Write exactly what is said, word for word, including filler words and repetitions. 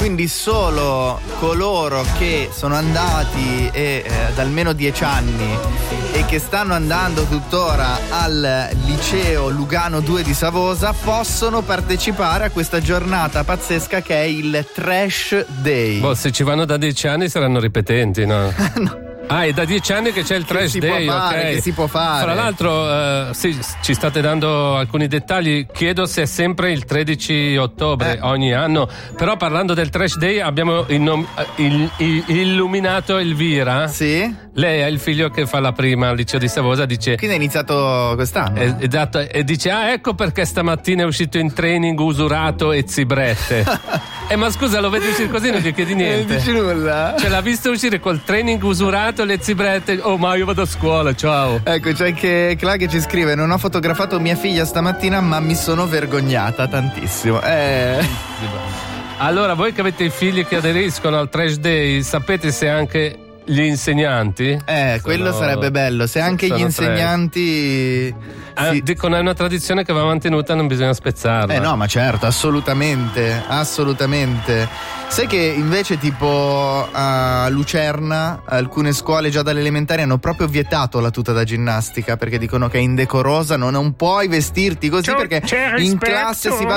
quindi solo coloro che sono andati e, eh, da almeno dieci anni e che stanno andando tuttora al liceo Lugano due di Savosa possono partecipare a questa giornata pazzesca che è il Trash Day. Boh, se ci vanno da dieci anni saranno ripetenti, no? No. Ah, è da dieci anni che c'è il Trash si Day, può fare, ok. Che si può fare. Fra l'altro, eh, sì, ci state dando alcuni dettagli. Chiedo se è sempre il tredici ottobre eh. ogni anno. Però parlando del Trash Day abbiamo innom- il, il, illuminato Elvira. Sì. Lei è il figlio che fa la prima al liceo di Savosa, dice. Quindi è iniziato quest'anno. Eh, esatto, e dice: ah, ecco perché stamattina è uscito in training usurato e zibrette. Eh, ma scusa, lo vedi uscire così, non gli chiedi niente. Non dici nulla? Cioè, l'ha visto uscire col training usurato, le zibrette. Oh, ma io vado a scuola, ciao. Ecco, c'è anche Cla che ci scrive: non ho fotografato mia figlia stamattina, ma mi sono vergognata tantissimo. Eh. Allora, voi che avete i figli che aderiscono al Trash Day, sapete se anche gli insegnanti? Eh, quello sono, sarebbe bello. Se anche gli insegnanti. Ah, sì. Dicono è una tradizione che va mantenuta, non bisogna spezzarla. Eh no, ma certo, assolutamente, assolutamente. Sai che invece tipo a Lucerna alcune scuole già dalle elementari hanno proprio vietato la tuta da ginnastica perché dicono che è indecorosa, non, non puoi vestirti così C'è, perché c'è in classe si va